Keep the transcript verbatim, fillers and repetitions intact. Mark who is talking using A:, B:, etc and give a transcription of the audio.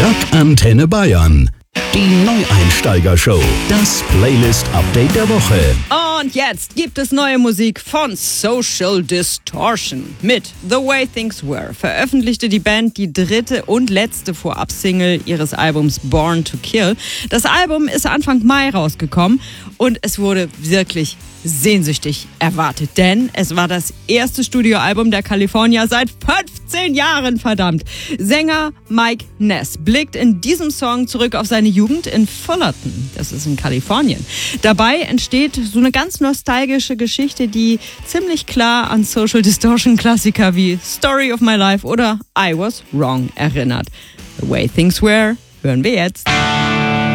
A: Rock Antenne Bayern. Die Neueinsteiger-Show. Das Playlist-Update der Woche.
B: Und jetzt gibt es neue Musik von Social Distortion. Mit The Way Things Were veröffentlichte die Band die dritte und letzte Vorab-Single ihres Albums Born to Kill. Das Album ist Anfang Mai rausgekommen und es wurde wirklich sehnsüchtig erwartet, denn es war das erste Studioalbum der Kalifornier seit fünfzehn Jahren, verdammt. Sänger Mike Ness blickt in diesem Song zurück auf seine Jugend in Fullerton, das ist in Kalifornien. Dabei entsteht so eine ganz nostalgische Geschichte, die ziemlich klar an Social Distortion Klassiker wie Story of My Life oder I Was Wrong erinnert. The Way Things Were hören wir jetzt.